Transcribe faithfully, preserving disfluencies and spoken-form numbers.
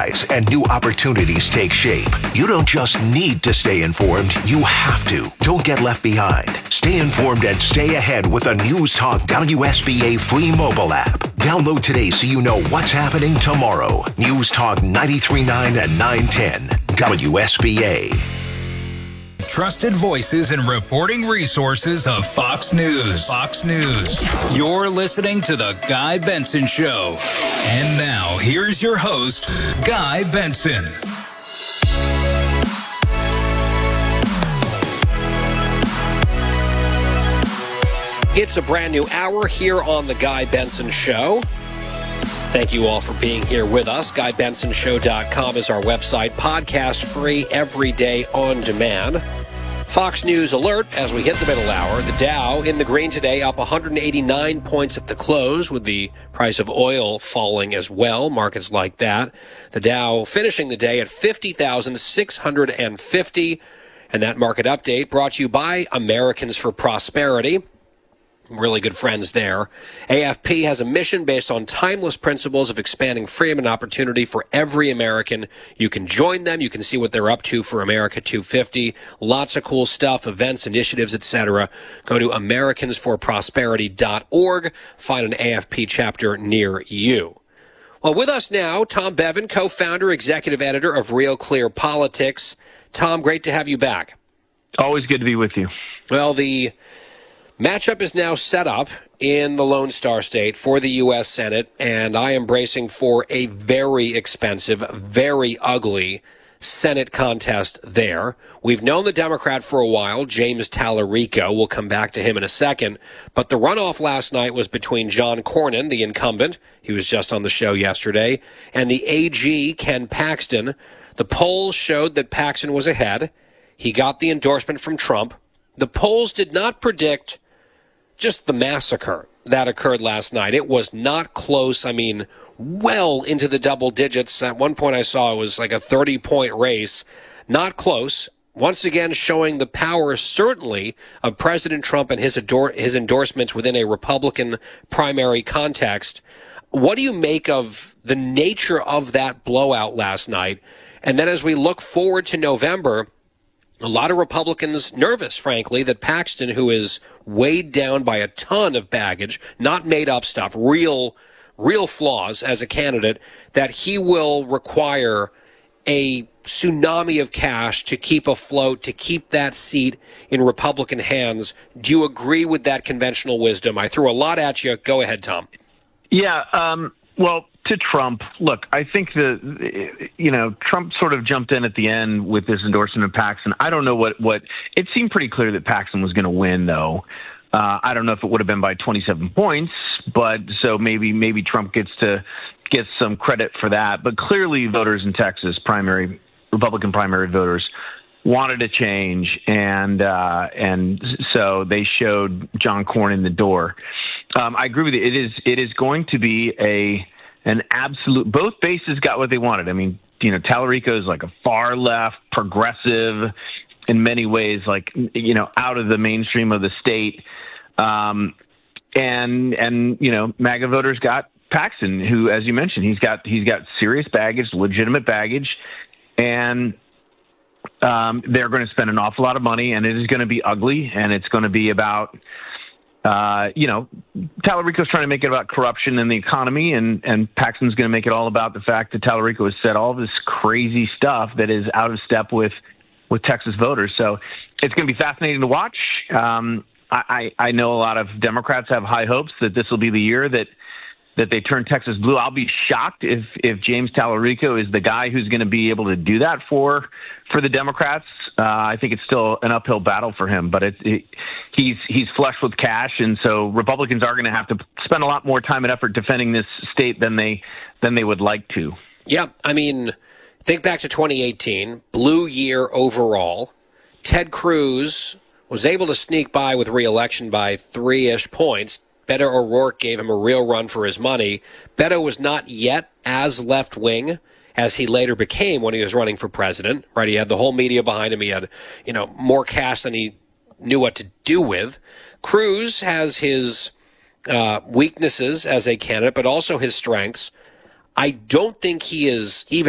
rise and new opportunities take shape, you don't just need to stay informed, you have to. Don't get left behind. Stay informed and stay ahead with the News Talk W S B A free mobile app. Download today so you know what's happening tomorrow. News Talk ninety-three point nine and nine ten W S B A. Trusted voices and reporting resources of Fox News. Fox News. You're listening to The Guy Benson Show. And now, here's your host, Guy Benson. It's a brand new hour here on The Guy Benson Show. Thank you all for being here with us. guy benson show dot com is our website. Podcast free every day on demand. Fox News alert as we hit the middle hour. The Dow in the green today, up one hundred eighty-nine points at the close, with the price of oil falling as well. Markets like that. The Dow finishing the day at fifty thousand six hundred fifty. And that market update brought to you by Americans for Prosperity. Really good friends there. A F P has a mission based on timeless principles of expanding freedom and opportunity for every American. You can join them. You can see what they're up to for America two fifty. Lots of cool stuff, events, initiatives, et cetera. Go to americans for prosperity dot org. Find an A F P chapter near you. Well, with us now, Tom Bevan, co-founder, executive editor of Real Clear Politics. Tom, great to have you back. Always good to be with you. Well, the matchup is now set up in the Lone Star State for the U S Senate, and I am bracing for a very expensive, very ugly Senate contest there. We've known the Democrat for a while, James Tallarico. We'll come back to him in a second. But the runoff last night was between John Cornyn, the incumbent, he was just on the show yesterday, and the A G, Ken Paxton. The polls showed that Paxton was ahead. He got the endorsement from Trump. The polls did not predict just the massacre that occurred last night. It was not close. I mean, well into the double digits. At one point I saw it was like a thirty-point race. Not close. Once again, showing the power, certainly, of President Trump and his, ador- his endorsements within a Republican primary context. What do you make of the nature of that blowout last night? And then as we look forward to November, a lot of Republicans nervous, frankly, that Paxton, who is weighed down by a ton of baggage, not made up stuff, real, real flaws as a candidate, that he will require a tsunami of cash to keep afloat, to keep that seat in Republican hands. Do you agree with that conventional wisdom? I threw a lot at you. Go ahead, Tom. Yeah, um, well, to Trump, look, I think the, you know, Trump sort of jumped in at the end with this endorsement of Paxton. I don't know what, what it seemed pretty clear that Paxton was going to win, though. Uh, I don't know if it would have been by twenty-seven points, but so maybe, maybe Trump gets to get some credit for that. But clearly voters in Texas, primary, Republican primary voters, wanted a change. And, uh, and so they showed John Cornyn the door. Um, I agree with you. It is, it is going to be a, an absolute, both bases got what they wanted. I mean, you know, Tallarico is like a far left, progressive in many ways, like, you know, out of the mainstream of the state. Um, and, and, you know, MAGA voters got Paxton, who, as you mentioned, he's got, he's got serious baggage, legitimate baggage, and, um, they're going to spend an awful lot of money, and it is going to be ugly, and it's going to be about, Uh, you know, Tallarico's trying to make it about corruption in the economy, and, and Paxton's going to make it all about the fact that Tallarico has said all this crazy stuff that is out of step with, with Texas voters. So it's going to be fascinating to watch. Um, I, I know a lot of Democrats have high hopes that this will be the year that, that they turn Texas blue. I'll be shocked if, if James Tallarico is the guy who's going to be able to do that for, for the Democrats. Uh, I think it's still an uphill battle for him, but it's, it, he's, he's flush with cash. And so Republicans are going to have to spend a lot more time and effort defending this state than they, than they would like to. Yeah. I mean, think back to twenty eighteen, blue year overall. Ted Cruz was able to sneak by with re-election by three-ish points. Beto O'Rourke gave him a real run for his money. Beto was not yet as left-wing as he later became when he was running for president, right? He had the whole media behind him. He had, you know, more cash than he knew what to do with. Cruz has his uh, weaknesses as a candidate, but also his strengths. I don't think he is even